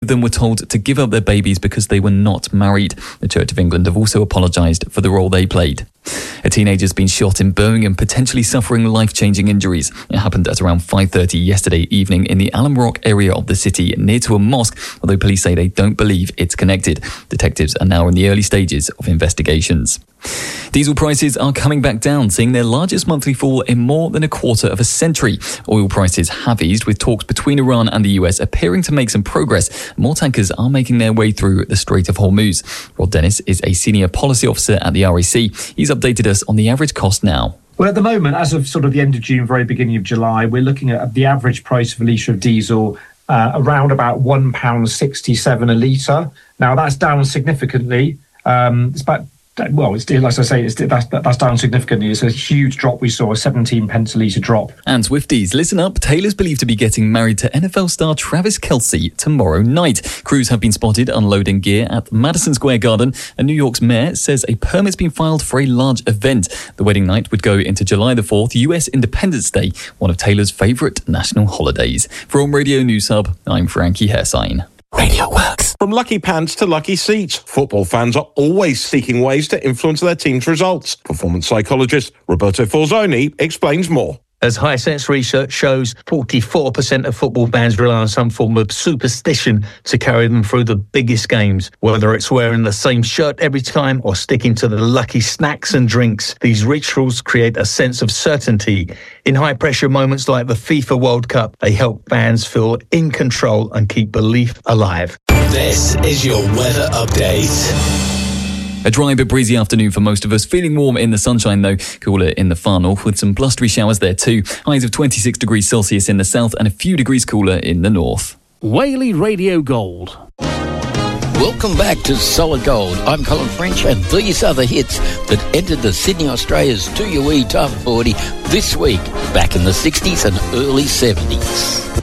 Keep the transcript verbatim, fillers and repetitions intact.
them were told to give up their babies because they were not married. The Church of England have also apologised for the role they played. A teenager's been shot in Birmingham, potentially suffering life-changing injuries. It happened at around five thirty yesterday evening in the Alum Rock area of the city, near to a mosque, although police say they don't believe it's connected. Detectives are now in the early stages of investigations. Diesel prices are coming back down, seeing their largest monthly fall in more than a quarter of a century. Oil prices have eased, with talks between Iran and the U S appearing to make some progress. More tankers are making their way through the Strait of Hormuz. Rod Dennis is a senior policy officer at the R A C. He's updated us on the average cost now. Well, at the moment, as of sort of the end of June, very beginning of July, we're looking at the average price of a litre of diesel uh, around about one pound sixty-seven a litre. Now, that's down significantly. Um, it's about Well, it's, as I say, it's, that's, that's down significantly. It's a huge drop. We saw a seventeen pence a litre drop. And Swifties, listen up. Taylor's believed to be getting married to N F L star Travis Kelce tomorrow night. Crews have been spotted unloading gear at Madison Square Garden, and New York's mayor says a permit's been filed for a large event. The wedding night would go into July the fourth, U S Independence Day, one of Taylor's favourite national holidays. From Radio News Hub, I'm Frankie Hersign. Radio works. From lucky pants to lucky seats, football fans are always seeking ways to influence their team's results. Performance psychologist Roberto Falzoni explains more. As Hisense research shows, forty-four percent of football fans rely on some form of superstition to carry them through the biggest games. Whether it's wearing the same shirt every time or sticking to the lucky snacks and drinks, these rituals create a sense of certainty. In high-pressure moments like the FIFA World Cup, they help fans feel in control and keep belief alive. This is your weather update. A dry but breezy afternoon for most of us. Feeling warm in the sunshine though. Cooler in the far north with some blustery showers there too. Highs of twenty-six degrees Celsius in the south and a few degrees cooler in the north. Whaley Radio Gold. Welcome back to Solid Gold. I'm Colin French, and these are the hits that entered the Sydney Australia's two U E Top forty this week, back in the sixties and early seventies.